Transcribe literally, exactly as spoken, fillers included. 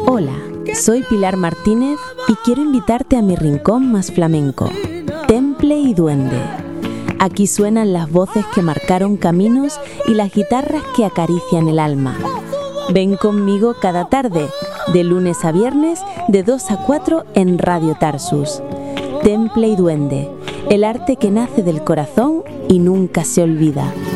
Hola, soy Pilar Martínez y quiero invitarte a mi rincón más flamenco, Temple y Duende. Aquí suenan las voces que marcaron caminos y las guitarras que acarician el alma. Ven conmigo cada tarde, de lunes a viernes, de dos a cuatro en Radio Tarsus. Temple y Duende, el arte que nace del corazón y nunca se olvida.